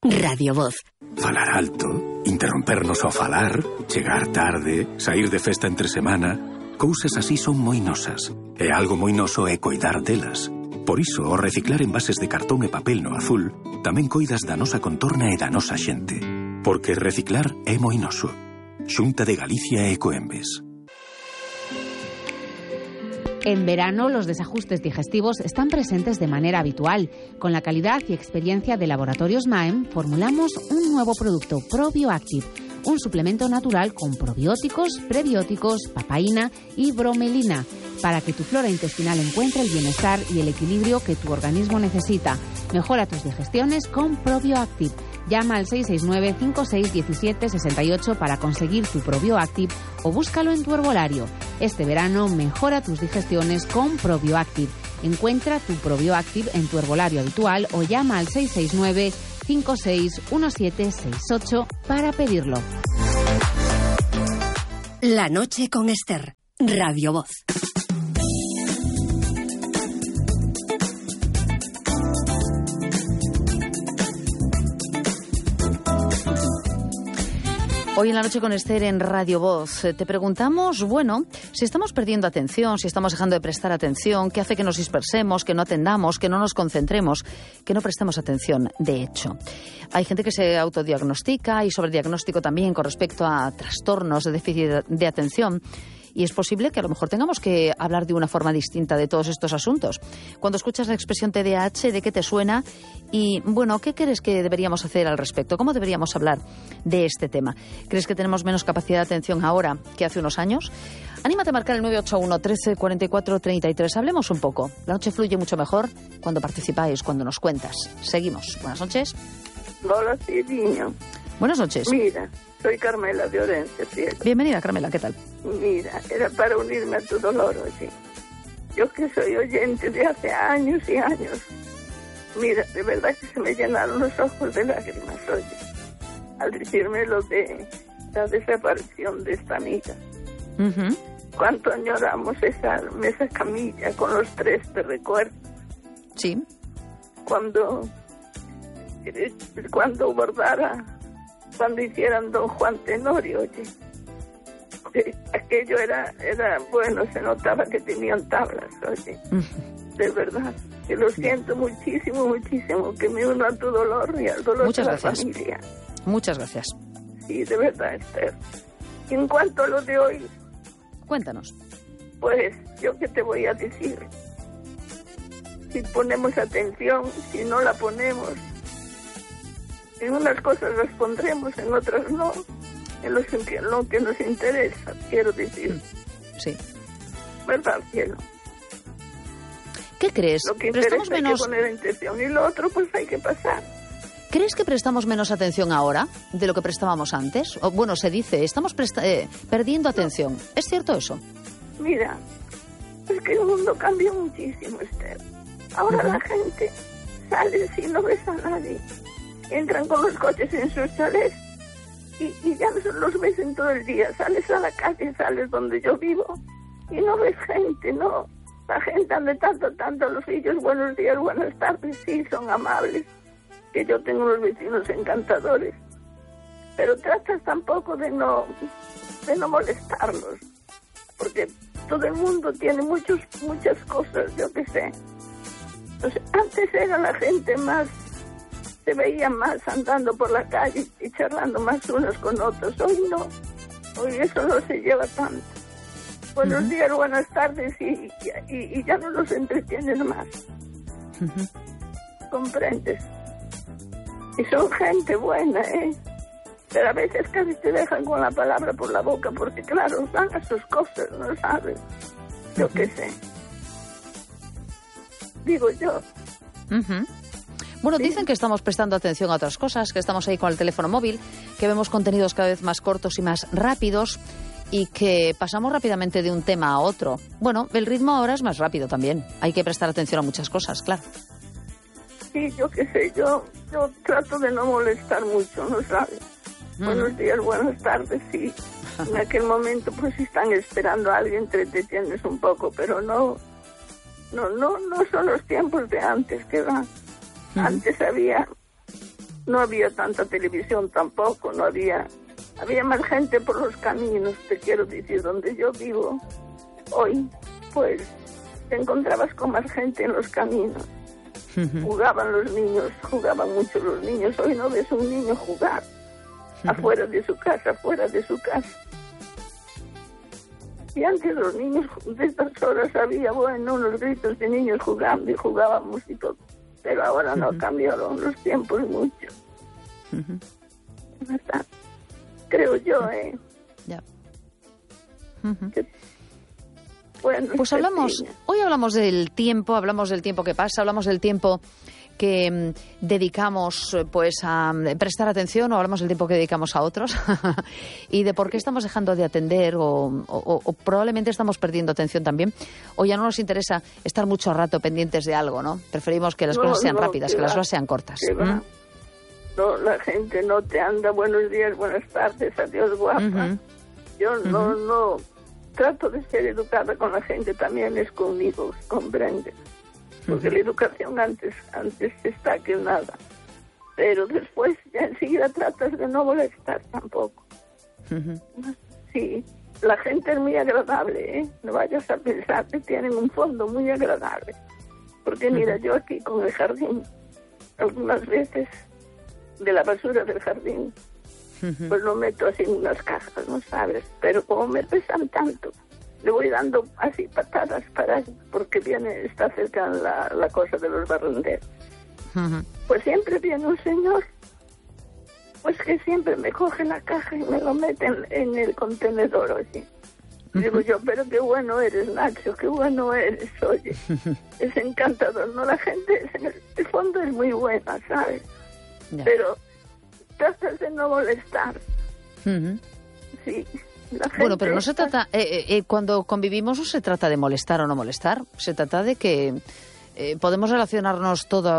Radio Voz. Falar alto, interrompernos ao falar, chegar tarde, saír de festa entre semana, cousas así son moi nosas. E algo moi noso é coidar delas. Por iso, ao reciclar envases de cartón e papel no azul, tamén coidas da nosa contorna e da nosa xente. Porque reciclar é moi noso. Xunta de Galicia e Ecoembes. En verano, los desajustes digestivos están presentes de manera habitual. Con la calidad y experiencia de Laboratorios Maem, formulamos un nuevo producto, ProbioActive, un suplemento natural con probióticos, prebióticos, papaína y bromelina, para que tu flora intestinal encuentre el bienestar y el equilibrio que tu organismo necesita. Mejora tus digestiones con ProbioActive. Llama al 669-5617-68 para conseguir tu ProbioActive o búscalo en tu herbolario. Este verano mejora tus digestiones con ProbioActive. Encuentra tu ProbioActive en tu herbolario habitual o llama al 669-561768 para pedirlo. La noche con Esther. Radio Voz. Hoy en La Noche con Esther en Radio Voz te preguntamos, bueno, si estamos perdiendo atención, si estamos dejando de prestar atención, qué hace que nos dispersemos, que no atendamos, que no nos concentremos, que no prestemos atención. De hecho, hay gente que se autodiagnostica y sobrediagnóstico también con respecto a trastornos de déficit de atención. Y es posible que a lo mejor tengamos que hablar de una forma distinta de todos estos asuntos. Cuando escuchas la expresión TDAH, ¿de qué te suena? Y, bueno, ¿qué crees que deberíamos hacer al respecto? ¿Cómo deberíamos hablar de este tema? ¿Crees que tenemos menos capacidad de atención ahora que hace unos años? Anímate a marcar el 981 13 44 33. Hablemos un poco. La noche fluye mucho mejor cuando participáis, cuando nos cuentas. Seguimos. Buenas noches. Hola, sí, niño. Buenas noches. Mira, soy Carmela de Orense, cielo. Bienvenida, Carmela, ¿qué tal? Mira, era para unirme a tu dolor, oye. Yo que soy oyente de hace años y años. Mira, de verdad que se me llenaron los ojos de lágrimas, oye, al decirme lo de la desaparición de esta amiga. Uh-huh. Cuánto añoramos esa camilla con los tres, te recuerdo. Sí. Cuando bordara, cuando hicieran Don Juan Tenorio, oye. Aquello era bueno, se notaba que tenían tablas, oye. De verdad, que lo siento muchísimo, muchísimo, que me uno a tu dolor y al dolor de la familia. Muchas gracias. Sí, de verdad, Esther. Y en cuanto a lo de hoy... Cuéntanos. Pues, ¿yo qué te voy a decir? Si ponemos atención, si no la ponemos, en unas cosas las pondremos, en otras no. En lo que nos interesa, quiero decir. Sí. ¿Verdad, cielo? ¿Qué crees? Lo que ¿Prestamos interesa menos... hay que poner atención y lo otro pues hay que pasar. ¿Crees que prestamos menos atención ahora de lo que prestábamos antes? O, bueno, se dice, estamos perdiendo atención. ¿Es cierto eso? Mira, es que el mundo cambió muchísimo, Esther. Ahora la gente sale si no ves a nadie. Entran con los coches en sus chalés y ya los ves en todo el día. Sales a la calle, sales donde yo vivo y no ves gente, no. La gente anda tanto, los hijos, buenos días, buenas tardes, sí, son amables. Que yo tengo unos vecinos encantadores. Pero tratas tampoco de no molestarlos. Porque todo el mundo tiene muchas cosas, yo qué sé. Entonces, antes era la gente más, se veía más andando por la calle y charlando más unos con otros. Hoy no, hoy eso no se lleva tanto. Buenos días, buenas tardes y ya no los entretienes más. ¿Comprendes? Y son gente buena, ¿eh? Pero a veces casi te dejan con la palabra por la boca porque, claro, van a sus cosas, no sabes. Yo qué sé. Digo yo. Bueno, dicen que estamos prestando atención a otras cosas, que estamos ahí con el teléfono móvil, que vemos contenidos cada vez más cortos y más rápidos y que pasamos rápidamente de un tema a otro. Bueno, el ritmo ahora es más rápido también. Hay que prestar atención a muchas cosas, claro. Sí, yo qué sé, yo trato de no molestar mucho, ¿no sabes? Buenos días, buenas tardes, sí. En aquel momento, pues, si están esperando a alguien, te detienes un poco, pero no son los tiempos de antes, que va. Antes había no había tanta televisión tampoco, no había más gente por los caminos, te quiero decir, donde yo vivo hoy, pues te encontrabas con más gente en los caminos. Jugaban los niños, jugaban mucho los niños. Hoy no ves un niño jugar afuera de su casa, fuera de su casa. Y antes los niños de estas horas había, bueno, unos gritos de niños jugando y jugábamos y todo. Pero ahora no cambiaron los tiempos mucho. Creo yo, Ya. que, bueno, Pues hoy hablamos del tiempo que pasa, hablamos del tiempo que dedicamos pues a prestar atención, o hablamos del tiempo que dedicamos a otros y de por qué estamos dejando de atender o probablemente estamos perdiendo atención también, o ya no nos interesa estar mucho rato pendientes de algo, ¿no? Preferimos que las cosas sean rápidas, que las cosas sean cortas. No, la gente no te anda buenos días, buenas tardes, adiós guapa. Yo no trato de ser educada con la gente, también es conmigo, comprende. Porque la educación antes está que nada. Pero después ya enseguida tratas de no molestar tampoco. Sí, la gente es muy agradable, ¿eh? No vayas a pensar que tienen un fondo muy agradable. Porque mira, yo aquí con el jardín, algunas veces de la basura del jardín, pues lo meto así en unas cajas, ¿no sabes? Pero como me pesan tanto, le voy dando así patadas porque está cerca la cosa de los barrenderos. Pues siempre viene un señor, pues que siempre me coge la caja y me lo mete en el contenedor, oye. Digo yo, pero qué bueno eres, Nacho, qué bueno eres, oye. Es encantador, ¿no? La gente en el fondo es muy buena, ¿sabes? Ya. Pero tratas de no molestar. Sí. Bueno, pero no se trata, cuando convivimos no se trata de molestar o no molestar, se trata de que podemos relacionarnos todos